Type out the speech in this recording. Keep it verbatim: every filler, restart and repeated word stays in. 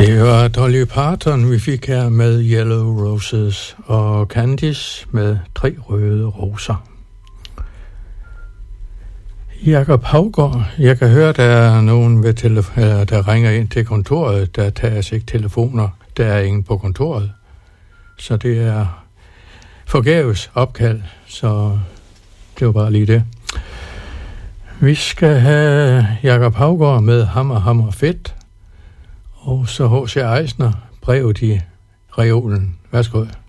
Det var Dolly Parton, vi fik her med Yellow Roses, og Candice med Tre røde roser. Jakob Haugaard, jeg kan høre, der er nogen, ved telefo- der ringer ind til kontoret. Der tages ikke telefoner. Der er ingen på kontoret. Så det er forgæves opkald, så det var bare lige det. Vi skal have Jakob Haugaard med Hammer, Hammer, Fedt. Og så H C Eisner, brevet i reolen. Værsgo.